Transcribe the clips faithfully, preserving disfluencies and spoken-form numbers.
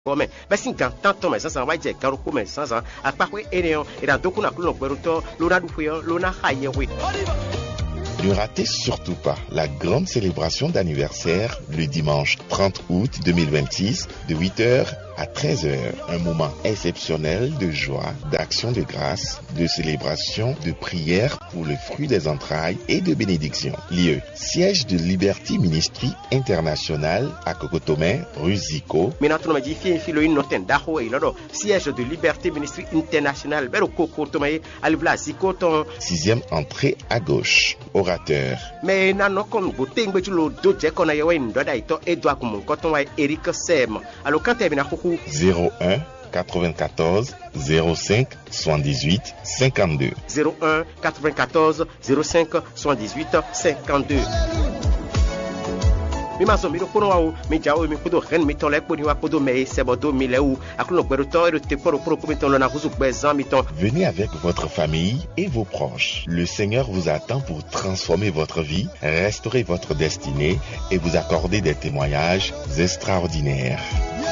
Come, basi gantanto mais sasa vai je garu come sasa akpakwe eneo ira doku na kulo gberuto lona dufuyo lona hayewe. Ne ratez surtout pas la grande célébration d'anniversaire le dimanche trente août deux mille vingt-six de huit heures à treize heures. Un moment exceptionnel de joie, d'action de grâce, de célébration, de prière pour le fruit des entrailles et de bénédiction. Lieu, siège de Liberty Ministry International à Cocotomé, rue Zico. Siège de Liberty Ministry International, Sixième entrée à gauche. Orateur. Mais nano comme beauté ngbejulo doje kona yewe ndoda ito edwa kumunkoton wa Eric Sem. Alors quand tu zéro un quatre-vingt-quatorze zéro cinq soixante-dix-huit cinquante-deux. zéro un quatre-vingt-quatorze zéro cinq soixante-dix-huit cinquante-deux. Mi maso mi kono wa mi jawo mi kodo ren mi ton le poni wa kodo me sebodo mi lewu akulo gberuto e te poro poro mi ton na huzu gbezan mi ton. Venez avec votre famille et vos proches. Le Seigneur vous attend pour transformer votre vie, restaurer votre destinée et vous accorder des témoignages extraordinaires.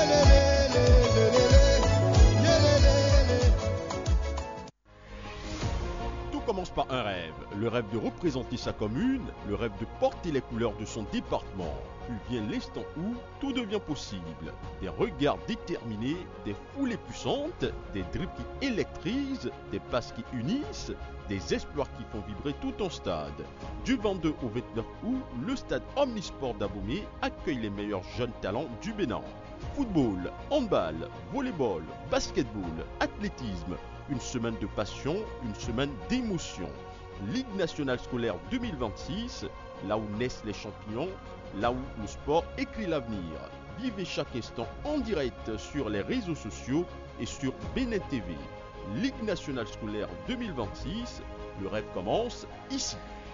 Commence par un rêve, le rêve de représenter sa commune, le rêve de porter les couleurs de son département. Puis vient l'instant où tout devient possible. Des regards déterminés, des foulées puissantes, des dribbles qui électrisent, des passes qui unissent, des exploits qui font vibrer tout un stade. Du vingt-deux au vingt-neuf août, le stade Omnisport d'Abomey accueille les meilleurs jeunes talents du Bénin. Football, handball, volleyball, basketball, athlétisme. Une semaine de passion, une semaine d'émotion. Ligue nationale scolaire deux mille vingt-six, là où naissent les champions, là où le sport écrit l'avenir. Vivez chaque instant en direct sur les réseaux sociaux et sur Bénin T V. Ligue nationale scolaire deux mille vingt-six, le rêve commence ici.